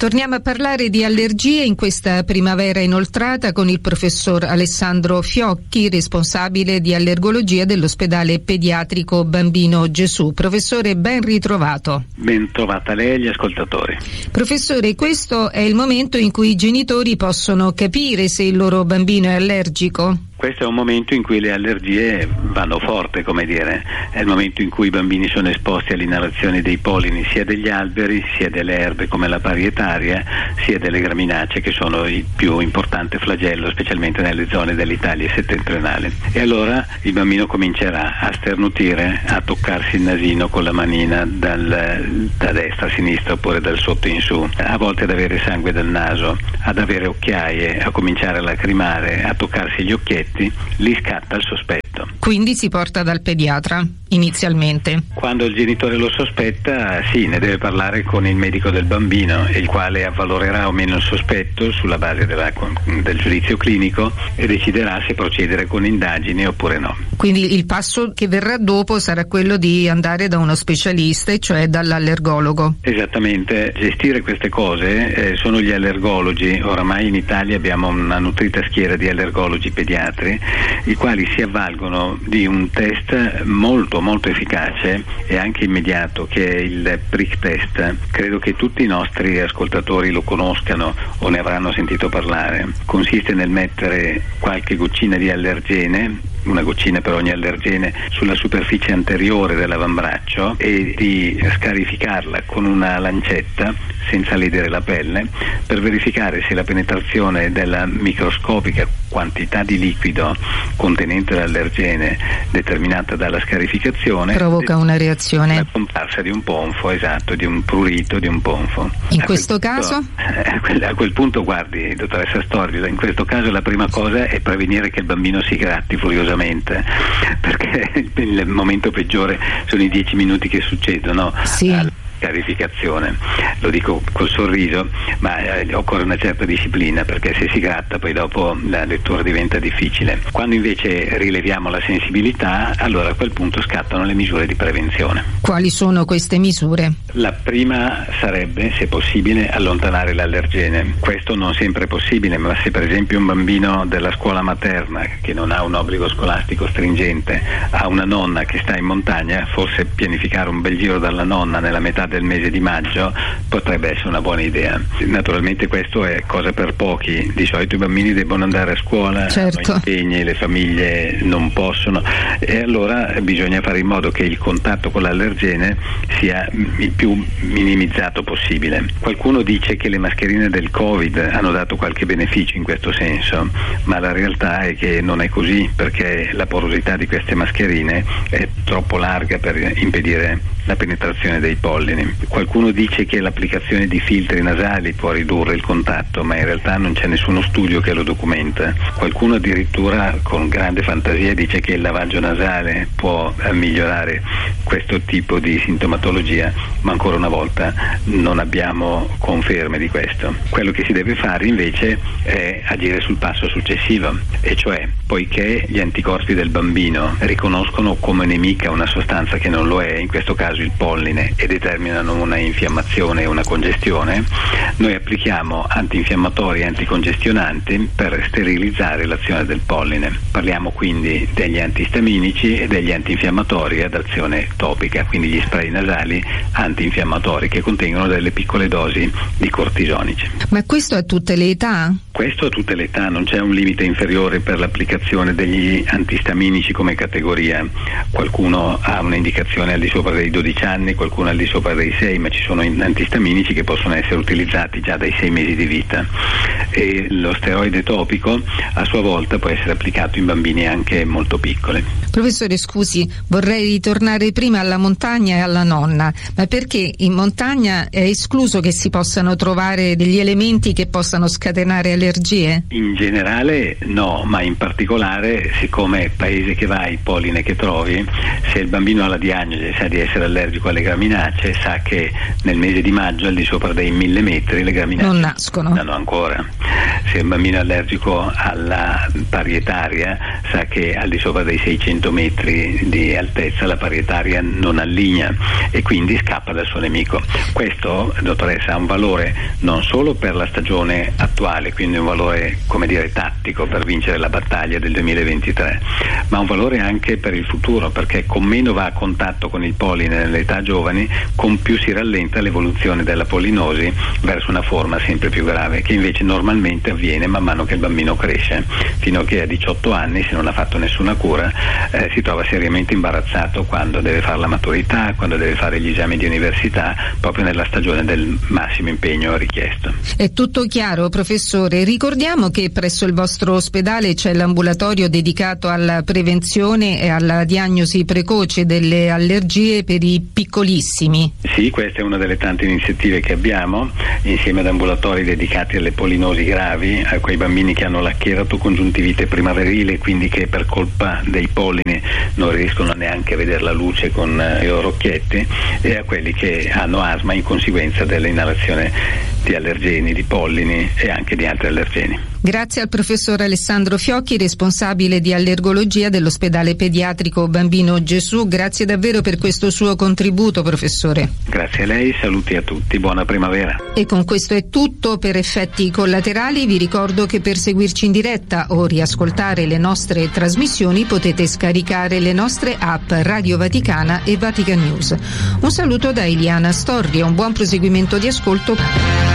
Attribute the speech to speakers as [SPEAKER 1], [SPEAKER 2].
[SPEAKER 1] Torniamo a parlare di allergie in questa primavera inoltrata con il professor Alessandro Fiocchi, responsabile di allergologia dell'ospedale pediatrico Bambino Gesù. Professore, ben ritrovato.
[SPEAKER 2] Ben trovata lei e gli ascoltatori.
[SPEAKER 1] Professore, questo è il momento in cui i genitori possono capire se il loro bambino è allergico?
[SPEAKER 2] Questo è un momento in cui le allergie vanno forte, come dire, è il momento in cui i bambini sono esposti all'inalazione dei pollini sia degli alberi, sia delle erbe come la parietaria, sia delle graminacee, che sono il più importante flagello, specialmente nelle zone dell'Italia settentrionale. E allora il bambino comincerà a sternutire, a toccarsi il nasino con la manina da destra a sinistra oppure dal sotto in su, a volte ad avere sangue dal naso, ad avere occhiaie, a cominciare a lacrimare, a toccarsi gli occhietti. Lì scatta il sospetto.
[SPEAKER 1] Quindi si porta dal pediatra inizialmente.
[SPEAKER 2] Quando il genitore lo sospetta, sì, ne deve parlare con il medico del bambino, il quale avvalorerà o meno il sospetto sulla base del giudizio clinico e deciderà se procedere con indagini oppure no.
[SPEAKER 1] Quindi il passo che verrà dopo sarà quello di andare da uno specialista, e cioè dall'allergologo.
[SPEAKER 2] Esattamente, gestire queste cose sono gli allergologi. Oramai in Italia abbiamo una nutrita schiera di allergologi pediatri, i quali si avvalgono di un test molto efficace e anche immediato, che è il prick test. Credo che tutti i nostri ascoltatori lo conoscano o ne avranno sentito parlare. Consiste nel mettere qualche goccina di allergene, una goccina per ogni allergene, sulla superficie anteriore dell'avambraccio e di scarificarla con una lancetta senza ledere la pelle per verificare se la penetrazione della microscopica quantità di liquido contenente l'allergene determinata dalla scarificazione
[SPEAKER 1] provoca una reazione,
[SPEAKER 2] la comparsa di un ponfo, esatto, di un prurito, di un ponfo.
[SPEAKER 1] In questo caso?
[SPEAKER 2] A quel punto, guardi, dottoressa Stordio, in questo caso la prima cosa è prevenire che il bambino si gratti furiosamente, perché il momento peggiore sono i 10 minuti che succedono.
[SPEAKER 1] Sì.
[SPEAKER 2] Scarificazione, lo dico col sorriso, ma occorre una certa disciplina, perché se si gratta poi dopo la lettura diventa difficile. Quando invece rileviamo la sensibilità, allora a quel punto scattano le misure di prevenzione.
[SPEAKER 1] Quali sono queste misure?
[SPEAKER 2] La prima sarebbe, se possibile, allontanare l'allergene. Questo non sempre è possibile, ma se per esempio un bambino della scuola materna, che non ha un obbligo scolastico stringente, ha una nonna che sta in montagna, forse pianificare un bel giro dalla nonna nella metà del mese di maggio potrebbe essere una buona idea. Naturalmente questo è cosa per pochi, di solito i bambini debbono andare a scuola,
[SPEAKER 1] certo,
[SPEAKER 2] hanno impegni, le famiglie non possono, e allora bisogna fare in modo che il contatto con l'allergene sia il più minimizzato possibile. Qualcuno dice che le mascherine del Covid hanno dato qualche beneficio in questo senso, ma la realtà è che non è così, perché la porosità di queste mascherine è troppo larga per impedire la penetrazione dei pollini. Qualcuno dice che l'applicazione di filtri nasali può ridurre il contatto, ma in realtà non c'è nessuno studio che lo documenta. Qualcuno addirittura con grande fantasia dice che il lavaggio nasale può migliorare questo tipo di sintomatologia, ma ancora una volta non abbiamo conferme di questo. Quello che si deve fare invece è agire sul passo successivo, e cioè, poiché gli anticorpi del bambino riconoscono come nemica una sostanza che non lo è, in questo caso il polline, e determinano una infiammazione e una congestione, noi applichiamo antinfiammatori e anticongestionanti per sterilizzare l'azione del polline. Parliamo quindi degli antistaminici e degli antinfiammatori ad azione topica, quindi gli spray nasali antinfiammatori che contengono delle piccole dosi di cortisonici.
[SPEAKER 1] Ma questo a tutte le età?
[SPEAKER 2] Questo a tutte le età, non c'è un limite inferiore per l'applicazione degli antistaminici come categoria. Qualcuno ha un'indicazione al di sopra dei 12 anni, qualcuno al di sopra dei 6, ma ci sono antistaminici che possono essere utilizzati già dai 6 mesi di vita, e lo steroide topico a sua volta può essere applicato in bambini anche molto piccoli.
[SPEAKER 1] Professore, scusi, vorrei ritornare prima alla montagna e alla nonna, ma perché in montagna è escluso che si possano trovare degli elementi che possano scatenare allergie?
[SPEAKER 2] In generale no, ma in particolare, siccome paese che vai, polline che trovi, se il bambino ha la diagnosi e sa di essere allergico alle graminacee, sa che nel mese di maggio al di sopra dei 1000 metri le graminacee
[SPEAKER 1] non nascono.
[SPEAKER 2] No, ancora. Se un bambino è allergico alla parietaria, sa che al di sopra dei 600 metri di altezza la parietaria non alligna e quindi scappa dal suo nemico. Questo, dottoressa, ha un valore non solo per la stagione attuale, quindi un valore, come dire, tattico per vincere la battaglia del 2023, ma un valore anche per il futuro, perché con meno va a contatto con il polline nelle età giovani, con più si rallenta l'evoluzione della pollinosi verso una forma sempre più grave, che invece normalmente avviene man mano che il bambino cresce, fino a che a 18 anni, se non ha fatto nessuna cura, si trova seriamente imbarazzato quando deve fare la maturità, quando deve fare gli esami di università, proprio nella stagione del massimo impegno richiesto.
[SPEAKER 1] È tutto chiaro, professore. Ricordiamo che presso il vostro ospedale c'è l'ambulatorio dedicato alla prevenzione e alla diagnosi precoce delle allergie per i piccolissimi.
[SPEAKER 2] Sì, questa è una delle tante iniziative che abbiamo, insieme ad ambulatori dedicati alle pollinosi gravi, a quei bambini che hanno la cheratocongiuntivite primaverile, quindi che per colpa dei pollini non riescono neanche a vedere la luce con i loro occhietti, e a quelli che hanno asma in conseguenza dell'inalazione di allergeni, di pollini e anche di altri allergeni.
[SPEAKER 1] Grazie al professor Alessandro Fiocchi, responsabile di allergologia dell'ospedale pediatrico Bambino Gesù. Grazie davvero per questo suo contributo, professore.
[SPEAKER 2] Grazie a lei, saluti a tutti, buona primavera.
[SPEAKER 1] E con questo è tutto per Effetti Collaterali. Vi ricordo che per seguirci in diretta o riascoltare le nostre trasmissioni potete scaricare le nostre app Radio Vaticana e Vatican News. Un saluto da Eliana Storri e un buon proseguimento di ascolto.